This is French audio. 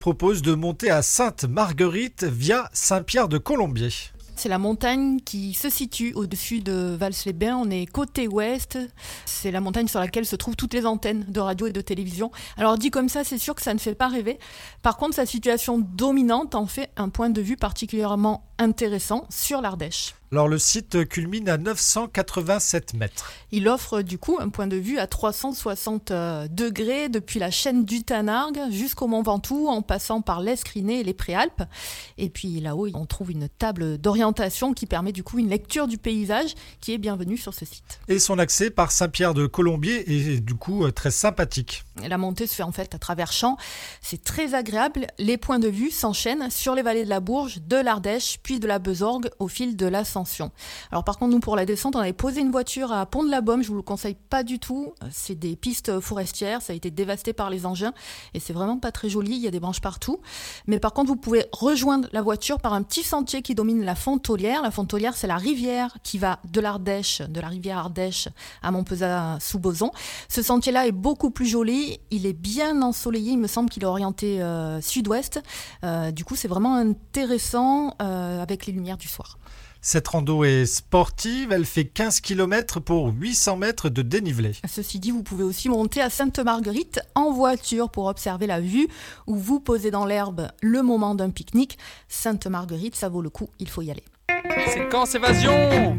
propose de monter à Sainte-Marguerite via Saint-Pierre-de-Colombier. C'est la montagne qui se situe au-dessus de Vals-les-Bains. On est côté ouest. C'est la montagne sur laquelle se trouvent toutes les antennes de radio et de télévision. Alors dit comme ça, c'est sûr que ça ne fait pas rêver. Par contre, sa situation dominante en fait un point de vue particulièrement intéressant sur l'Ardèche. Alors le site culmine à 987 mètres. Il offre du coup un point de vue à 360 degrés depuis la chaîne du Tanargue jusqu'au Mont Ventoux en passant par l'Escriné et les Préalpes. Et puis là-haut, on trouve une table d'orientation qui permet du coup une lecture du paysage qui est bienvenue sur ce site. Et son accès par Saint-Pierre-de-Colombier est du coup très sympathique. La montée se fait en fait à travers champs. C'est très agréable. Les points de vue s'enchaînent sur les vallées de la Bourge, de l'Ardèche, puis de la Besorgue au fil de l'ascension. Alors par contre, nous pour la descente, on avait posé une voiture à Pont-de-la-Baume. Je vous le conseille pas du tout. C'est des pistes forestières. Ça a été dévasté par les engins et c'est vraiment pas très joli. Il y a des branches partout. Mais par contre, vous pouvez rejoindre la voiture par un petit sentier qui domine la Fontolière. La Fontolière, c'est la rivière qui va de l'Ardèche, de la rivière Ardèche à Montpezat-sous-Boson. Ce sentier-là est beaucoup plus joli. Il est bien ensoleillé. Il me semble qu'il est orienté sud-ouest. Du coup, c'est vraiment intéressant avec les lumières du soir. Cette rando est sportive, elle fait 15 km pour 800 mètres de dénivelé. Ceci dit, vous pouvez aussi monter à Sainte-Marguerite en voiture pour observer la vue ou vous poser dans l'herbe le moment d'un pique-nique. Sainte-Marguerite, ça vaut le coup, il faut y aller. Séquence évasion!